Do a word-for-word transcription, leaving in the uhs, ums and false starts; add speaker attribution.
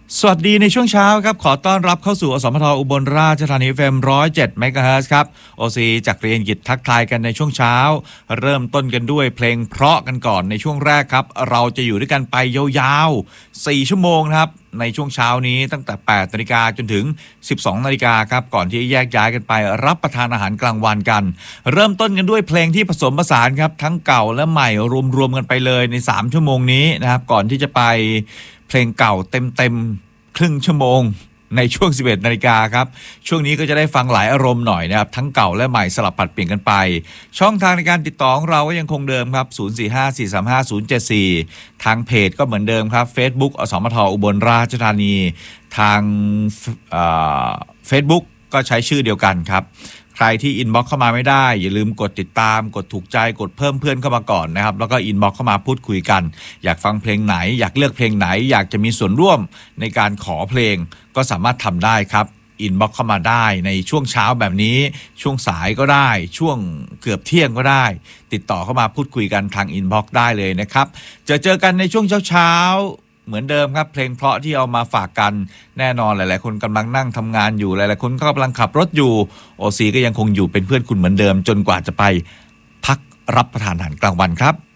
Speaker 1: สวัสดีในช่วงเช้าครับขอต้อนรับเข้าสู่อสมทอุบลราชธานี เอฟ เอ็ม หนึ่งร้อยเจ็ดเมกะเฮิรตซ์ครับโอซีจากเรียนกิจทักทายกันในช่วงเช้าเริ่มต้นกันด้วยเพลงเพราะกันก่อนในช่วงแรกครับเราจะอยู่ด้วยกันไปยาวๆสี่ชั่วโมงนะครับในช่วงเช้านี้ตั้งแต่แปดนาฬิกาจนถึงสิบสองนาฬิกาครับก่อนที่แยกย้ายกันไปรับประทานอาหารกลางวันกันเริ่มต้นกันด้วยเพลงที่ผสมผสานครับทั้งเก่าและใหม่รวมๆกันไปเลยในสามชั่วโมงนี้นะครับก่อนที่จะไปเพลงเก่าเต็มๆครึ่งชั่วโมงในช่วงสิบเอ็ดนาฬิกาครับช่วงนี้ก็จะได้ฟังหลายอารมณ์หน่อยนะครับทั้งเก่าและใหม่สลับผัดเปลี่ยนกันไปช่องทางในการติดต่อของเราก็ยังคงเดิมครับศูนย์ สี่ ห้า สี่ สาม ห้า ศูนย์ เจ็ด สี่ทางเพจก็เหมือนเดิมครับ Facebook อสมทอุบลราชธานีทางเอ่อ Facebook ก็ใช้ชื่อเดียวกันครับใครที่อินบ็อกซ์เข้ามาไม่ได้อย่าลืมกดติดตามกดถูกใจกดเพิ่มเพื่อนเข้ามาก่อนนะครับแล้วก็อินบ็อกซ์เข้ามาพูดคุยกันอยากฟังเพลงไหนอยากเลือกเพลงไหนอยากจะมีส่วนร่วมในการขอเพลงก็สามารถทำได้ครับอินบ็อกซ์เข้ามาได้ในช่วงเช้าแบบนี้ช่วงสายก็ได้ช่วงเกือบเที่ยงก็ได้ติดต่อเข้ามาพูดคุยกันทางอินบ็อกซ์ได้เลยนะครับจะเจอกันในช่วงเช้าๆเหมือนเดิมครับเพลงเพราะที่เอามาฝากกันแน่นอนหลายๆคนกำลังนั่งทำงานอยู่หลายๆคนก็กำลังขับรถอยู่โอซีก็ยังคงอยู่เป็นเพื่อนคุณเหมือนเดิมจนกว่าจะไปพักรับประทานอาหารกลางวันครับ